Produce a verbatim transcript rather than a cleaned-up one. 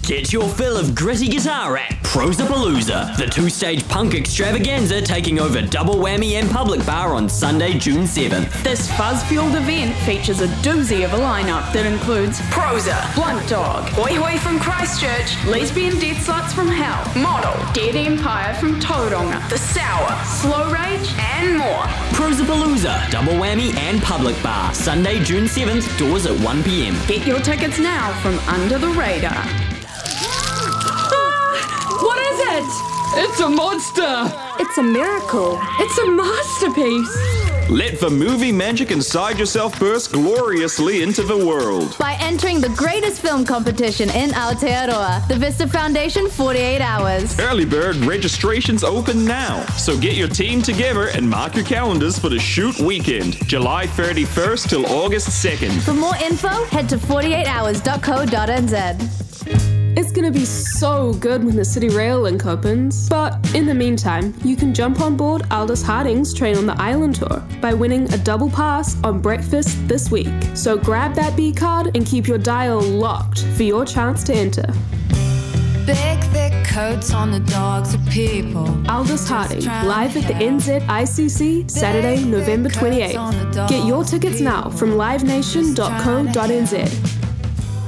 Get your fill of gritty guitar at Prosapalooza, the two-stage punk extravaganza taking over Double Whammy and Public Bar on Sunday, June seventh. This fuzz-fueled event features a doozy of a lineup that includes Prosa, Blunt Dog, Hoi Hoi from Christchurch, Lesbian Death Sluts from Hell, Model, Dead Empire from Tauranga, The Sour, Slow Rage, and more. Prosapalooza, Double Whammy and Public Bar, Sunday, June seventh, doors at one p.m. Get your tickets now from Under the Radar. What is it? It's a monster! It's a miracle. It's a masterpiece! Let the movie magic inside yourself burst gloriously into the world. By entering the greatest film competition in Aotearoa, the Vista Foundation forty-eight hours. Early bird registration's open now, so get your team together and mark your calendars for the shoot weekend, July thirty-first till August second. For more info, head to forty-eight hours dot co dot n z. It's gonna be so good when the City Rail link opens. But in the meantime, you can jump on board Aldous Harding's Train on the Island tour by winning a double pass on breakfast this week. So grab that B card and keep your dial locked for your chance to enter. Big thick coats on the dogs of people. Aldous Harding, live at the N Z I C C, Saturday, November twenty-eighth. Get your tickets now from live nation dot co dot n z.